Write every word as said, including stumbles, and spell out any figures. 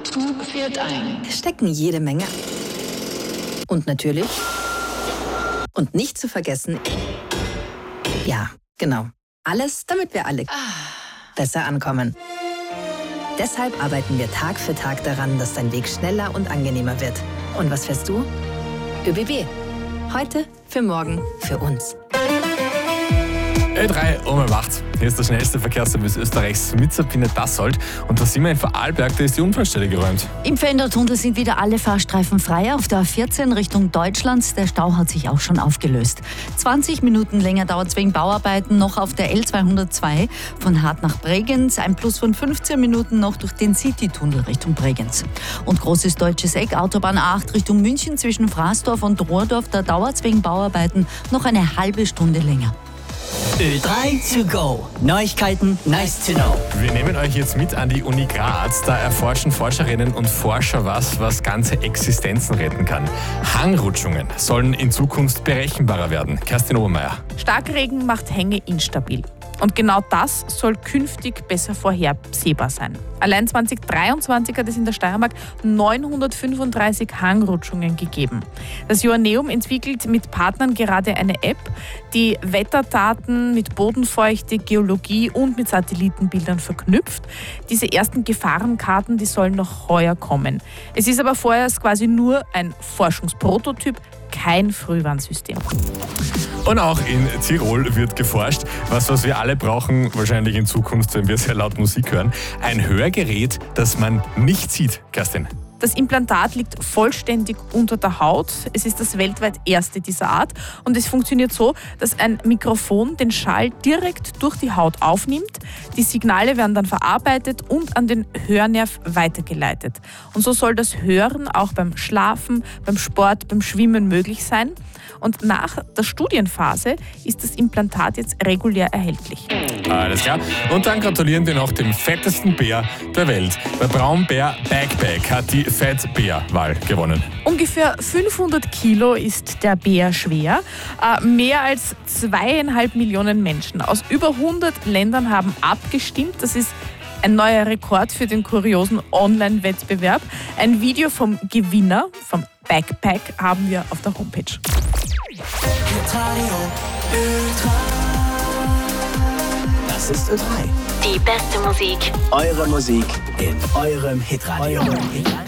Zug fährt ein. Stecken jede Menge. Und natürlich. Und nicht zu vergessen. Ja, genau. Alles, damit wir alle besser ankommen. Deshalb arbeiten wir Tag für Tag daran, dass dein Weg schneller und angenehmer wird. Und was fährst du? ÖBB. Heute, für morgen, für uns. Ö drei um acht. Hier ist der schnellste Verkehrsservice Österreichs mit Sabine Dassold. Und da sind wir in Vorarlberg, da ist die Unfallstelle geräumt. Im Fendertunnel sind wieder alle Fahrstreifen frei. Auf der A vierzehn Richtung Deutschland. Der Stau hat sich auch schon aufgelöst. zwanzig Minuten länger dauert es wegen Bauarbeiten noch auf der L zweihundertzwei von Hart nach Bregenz. Ein Plus von fünfzehn Minuten noch durch den Citytunnel Richtung Bregenz. Und großes deutsches Eck, Autobahn A acht Richtung München zwischen Fraßdorf und Rohrdorf. Da dauert es wegen Bauarbeiten noch eine halbe Stunde länger. Ö drei to go. Neuigkeiten, nice to know. Wir nehmen euch jetzt mit an die Uni Graz. Da erforschen Forscherinnen und Forscher was, was ganze Existenzen retten kann. Hangrutschungen sollen in Zukunft berechenbarer werden. Kerstin Obermeier. Starkregen macht Hänge instabil. Und genau das soll künftig besser vorhersehbar sein. Allein zwanzig dreiundzwanzig hat es in der Steiermark neunhundertfünfunddreißig Hangrutschungen gegeben. Das Joanneum entwickelt mit Partnern gerade eine App, die Wetterdaten mit Bodenfeuchte, Geologie und mit Satellitenbildern verknüpft. Diese ersten Gefahrenkarten, die sollen noch heuer kommen. Es ist aber vorerst quasi nur ein Forschungsprototyp, kein Frühwarnsystem. Und auch in Tirol wird geforscht. Was, was wir alle brauchen, wahrscheinlich in Zukunft, wenn wir sehr laut Musik hören. Ein Hörgerät, das man nicht sieht. Kerstin. Das Implantat liegt vollständig unter der Haut. Es ist das weltweit erste dieser Art. Und es funktioniert so, dass ein Mikrofon den Schall direkt durch die Haut aufnimmt. Die Signale werden dann verarbeitet und an den Hörnerv weitergeleitet. Und so soll das Hören auch beim Schlafen, beim Sport, beim Schwimmen möglich sein. Und nach der Studienphase ist das Implantat jetzt regulär erhältlich. Alles klar. Und dann gratulieren wir noch dem fettesten Bär der Welt. Der Braunbär Backpack hat die Fettbär-Wahl gewonnen. Ungefähr fünfhundert Kilo ist der Bär schwer. Äh, mehr als zweieinhalb Millionen Menschen aus über hundert Ländern haben abgestimmt. Das ist ein neuer Rekord für den kuriosen Online-Wettbewerb. Ein Video vom Gewinner, vom Backpack, haben wir auf der Homepage. Das ist Ö drei. Die beste Musik. Eure Musik in eurem Hitradio. Eurem Hitradio.